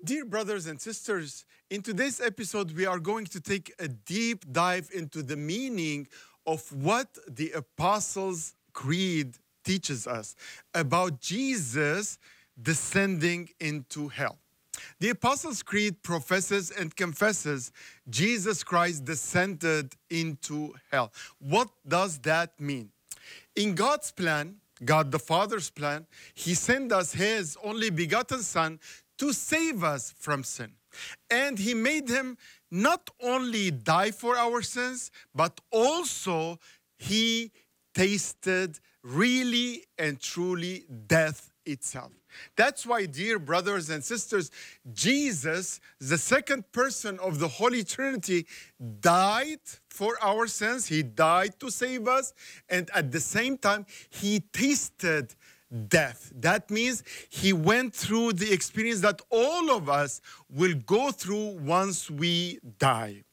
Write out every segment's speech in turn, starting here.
Dear brothers and sisters, in today's episode, we are going to take a deep dive into the meaning of what the Apostles' Creed teaches us about Jesus descending into hell. The Apostles' Creed professes and confesses Jesus Christ descended into hell. What does that mean? In God's plan, God the Father's plan, He sent us His only begotten Son to save us from sin. And He made Him not only die for our sins, but also He tasted really and truly death itself. That's why, dear brothers and sisters, Jesus, the second person of the Holy Trinity, died for our sins. He died to save us. And at the same time, He tasted death. That means He went through the experience that all of us will go through once we die.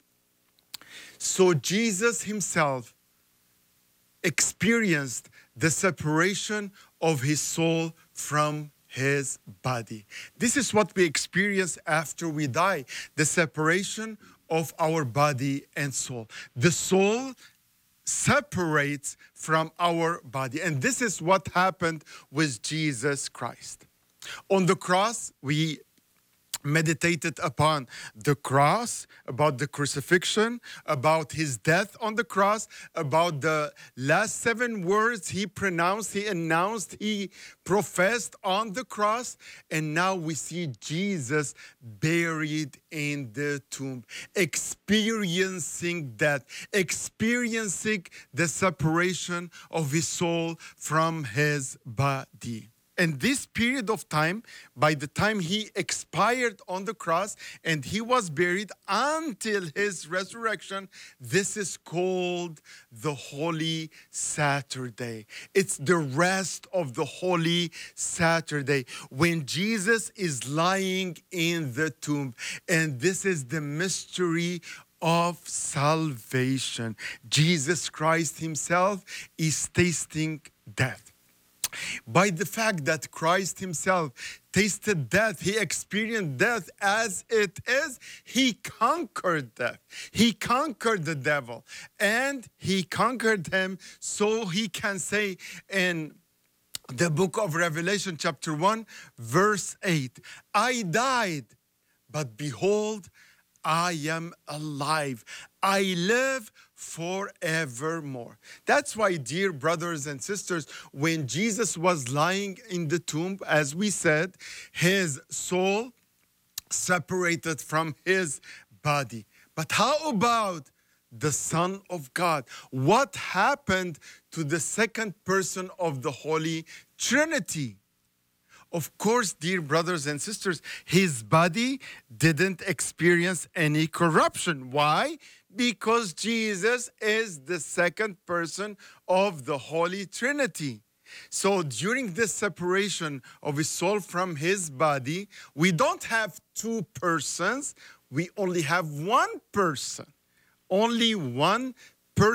So Jesus Himself experienced the separation of His soul from His body. This is what we experience after we die, the separation of our body and soul. The soul separates from our body. And this is what happened with Jesus Christ. On the cross, we meditated upon the cross, about the crucifixion, about His death on the cross, about the last 7 words He pronounced, He announced, He professed on the cross. And now we see Jesus buried in the tomb, experiencing death, experiencing the separation of His soul from His body. And this period of time, by the time He expired on the cross and He was buried until His resurrection, this is called the Holy Saturday. It's the rest of the Holy Saturday when Jesus is lying in the tomb. And this is the mystery of salvation. Jesus Christ Himself is tasting death. By the fact that Christ Himself tasted death, He experienced death as it is, He conquered death. He conquered the devil, and He conquered him, so He can say in the book of Revelation chapter 1, verse 8, I died, but behold, I am alive. I live forevermore. That's why, dear brothers and sisters, when Jesus was lying in the tomb, as we said, His soul separated from His body. But how about the Son of God? What happened to the second person of the Holy Trinity? Of course, dear brothers and sisters, His body didn't experience any corruption. Why? Because Jesus is the second person of the Holy Trinity. So during this separation of His soul from His body, we don't have 2 persons, we only have 1 person. Only one